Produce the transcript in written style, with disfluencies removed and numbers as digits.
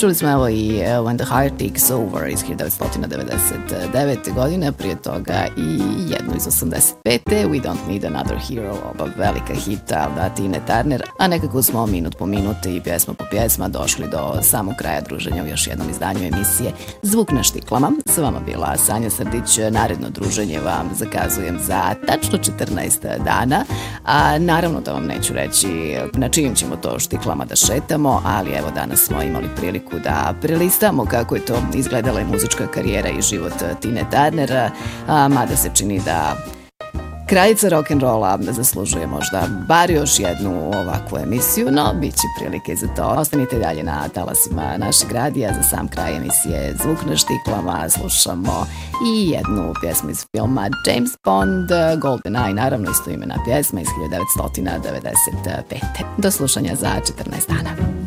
Čuli smo evo i When the Heart Takes Over iz 1999. godine, prije toga i jednu iz 85. We Don't Need Another Hero, oba velika hita od Tine Turner, a nekako smo minut po minut i pjesma po pjesma došli do samog kraja druženja u još jednom izdanju emisije Zvuk na štiklama. S vama bila Sanja Srdić, naredno druženje vam zakazujem za tačno 14 dana, a naravno da vam neću reći na čijim ćemo to štiklama da šetamo, ali evo danas smo imali priliku da prelistamo kako je to izgledala i muzička karijera i život Tine Turner, mada se čini da kraljica rock'n'rolla zaslužuje možda bar još jednu ovakvu emisiju, no bit će prilike za to. Ostanite dalje na talasima našeg radija. Za sam kraj emisije Zvuk na štiklama slušamo i jednu pjesmu iz filma James Bond, GoldenEye, naravno istoimena pjesma iz 1995. Do slušanja za 14 dana.